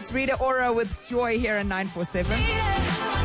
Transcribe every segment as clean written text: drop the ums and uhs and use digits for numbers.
It's Rita Ora with Joy here in 947.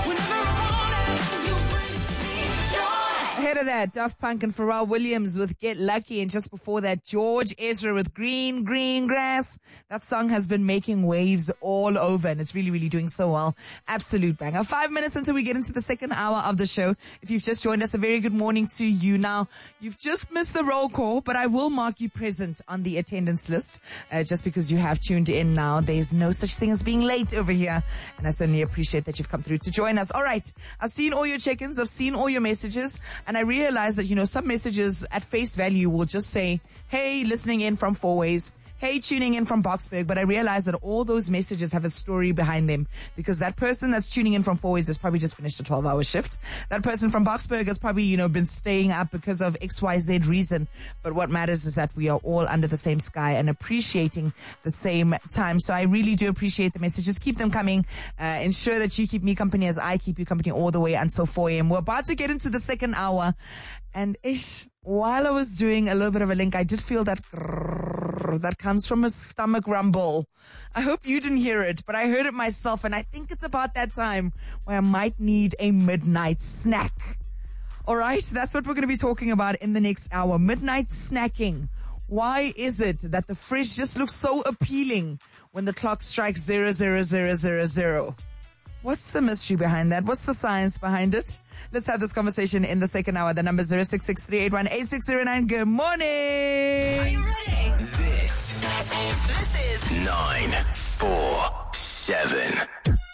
Ahead of that, Daft Punk and Pharrell Williams with Get Lucky. And just before that, George Ezra with Green, Green Grass. That song has been making waves all over and it's really, really doing so well. Absolute banger. 5 minutes until we get into the second hour of the show. If you've just joined us, a very good morning to you. Now, you've just missed the roll call, but I will mark you present on the attendance list. Just because you have tuned in now. There's no such thing as being late over here. And I certainly appreciate that you've come through to join us. All right. I've seen all your check-ins. I've seen all your messages. And I realize that, some messages at face value will just say, hey, listening in from Four Ways. Hey, tuning in from Boksburg. But I realize that all those messages have a story behind them because that person that's tuning in from Four Ways has probably just finished a 12-hour shift. That person from Boksburg has probably, been staying up because of XYZ reason. But what matters is that we are all under the same sky and appreciating the same time. So I really do appreciate the messages. Keep them coming. Ensure that you keep me company as I keep you company all the way until 4 a.m. We're about to get into the second hour. And while I was doing a little bit of a link, I did feel that that comes from a stomach rumble. I hope you didn't hear it, but I heard it myself. And I think it's about that time where I might need a midnight snack. All right. That's what we're going to be talking about in the next hour. Midnight snacking. Why is it that the fridge just looks so appealing when the clock strikes 00000? What's the mystery behind that? What's the science behind it? Let's have this conversation in the second hour. The number is 0663818609. Good morning. Are you ready? This is 947.